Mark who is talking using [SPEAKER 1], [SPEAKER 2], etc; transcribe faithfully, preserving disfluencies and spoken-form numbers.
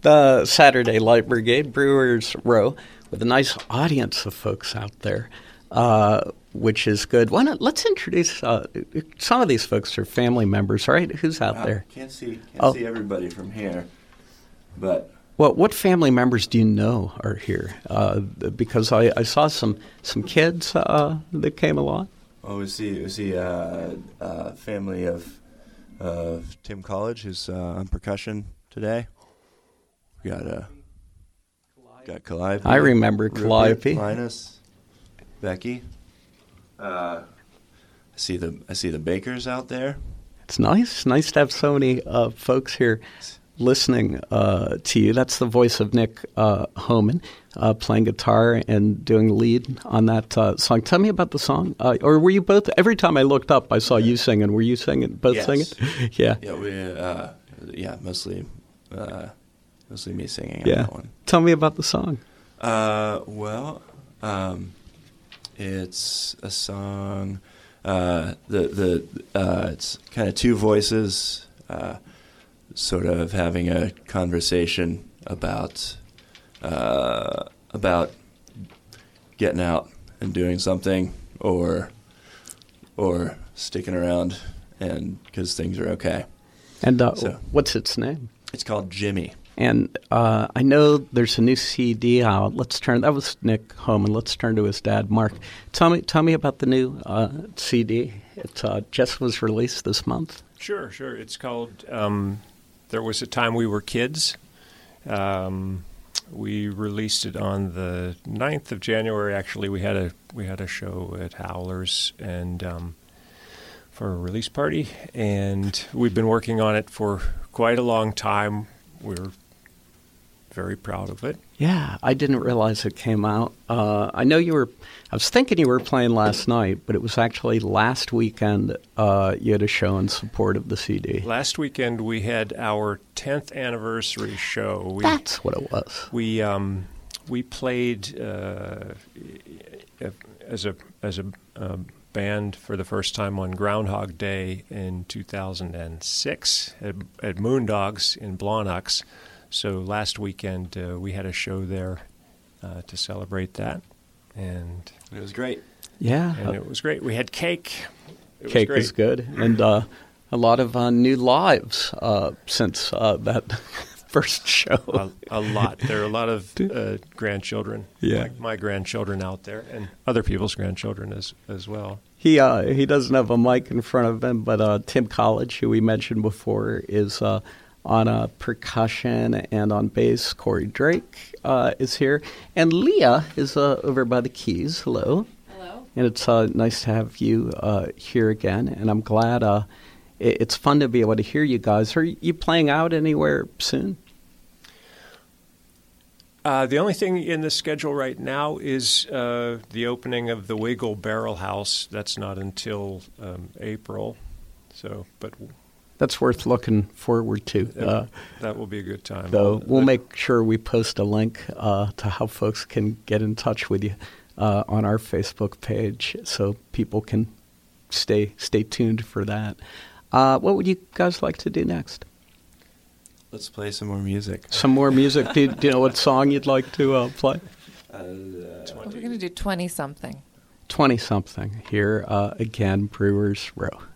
[SPEAKER 1] the Saturday Light Brigade, Brewers Row, with a nice audience of folks out there, uh, which is good. Why not? Let's introduce uh, some of these folks are family members, right? Who's out
[SPEAKER 2] uh,
[SPEAKER 1] there?
[SPEAKER 2] Can't see, can't
[SPEAKER 1] oh.
[SPEAKER 2] see everybody from here, but.
[SPEAKER 1] Well, what family members do you know are here? Uh, because I, I saw some some kids uh, that came along.
[SPEAKER 2] Oh, we see we see a uh, uh, family of of Tim College, who's uh, on percussion today. We got uh, got Calliope.
[SPEAKER 1] I remember
[SPEAKER 2] Rupert,
[SPEAKER 1] Calliope.
[SPEAKER 2] Linus, Becky. Uh, I see the I see the Bakers out there.
[SPEAKER 1] It's nice, nice to have so many uh, folks here listening uh, to you. That's the voice of Nick uh, Homan, uh, playing guitar and doing lead on that uh, song. Tell me about the song. Uh, or were you both? Every time I looked up, I saw you singing. Were you singing? Both
[SPEAKER 2] yes.
[SPEAKER 1] singing? Yeah.
[SPEAKER 2] Yeah. We. Uh, yeah. Mostly. Uh, mostly me singing.
[SPEAKER 1] Yeah.
[SPEAKER 2] On that one.
[SPEAKER 1] Tell me about the song.
[SPEAKER 2] Uh. Well. Um. It's a song. Uh. The. The. Uh. It's kind of two voices. Uh. Sort of having a conversation about uh, about getting out and doing something, or or sticking around, and because things are okay.
[SPEAKER 1] And uh,
[SPEAKER 2] so,
[SPEAKER 1] what's its name?
[SPEAKER 2] It's called Jimmy.
[SPEAKER 1] And uh, I know there's a new C D out. Let's turn. That was Nick Homan. Let's turn to his dad, Mark. Tell me, tell me about the new uh, C D. It uh, just was released this month.
[SPEAKER 3] Sure, sure. It's called. Um There was a Time We Were Kids. Um, we released it on the ninth of January. Actually, we had a we had a show at Howlers and um, for a release party, and we've been working on it for quite a long time. We're very proud of it.
[SPEAKER 1] Yeah, I didn't realize it came out. Uh, I know you were. I was thinking you were playing last night, but it was actually last weekend. Uh, you had a show in support of the C D.
[SPEAKER 3] Last weekend we had our tenth anniversary show. We,
[SPEAKER 1] That's what it was.
[SPEAKER 3] We um, we played uh, as a as a uh, band for the first time on Groundhog Day in two thousand six at, at Moondogs in Blawnox. So last weekend uh, we had a show there uh, to celebrate that, and
[SPEAKER 2] it was great.
[SPEAKER 1] Yeah,
[SPEAKER 3] and it was great. We had cake. It
[SPEAKER 1] cake
[SPEAKER 3] was, great.
[SPEAKER 1] was good, and uh, a lot of uh, new lives uh, since uh, that first show.
[SPEAKER 3] A, a lot. There are a lot of uh, grandchildren.
[SPEAKER 1] Yeah,
[SPEAKER 3] like my grandchildren out there, and other people's grandchildren as as well.
[SPEAKER 1] He uh, he doesn't have a mic in front of him, but uh, Tim College, who we mentioned before, is. Uh, On uh, percussion and on bass, Corey Drake uh, is here. And Leah is uh, over by the keys. Hello.
[SPEAKER 4] Hello.
[SPEAKER 1] And it's uh, nice to have you uh, here again. And I'm glad uh, it, it's fun to be able to hear you guys. Are you playing out anywhere soon?
[SPEAKER 3] Uh, the only thing in the schedule right now is uh, the opening of the Wiggle Barrel House. That's not until um, April. So, but...
[SPEAKER 1] That's worth looking forward to. Uh,
[SPEAKER 3] that will be a good time.
[SPEAKER 1] So we'll make sure we post a link uh, to how folks can get in touch with you uh, on our Facebook page, so people can stay stay tuned for that. Uh, what would you guys like to do next?
[SPEAKER 2] Let's play some more music.
[SPEAKER 1] Some more music. do, you, do you know what song you'd like to uh, play?
[SPEAKER 2] Uh,
[SPEAKER 4] We're going to do twenty-something.
[SPEAKER 1] twenty-something here uh, again, Brewers Row.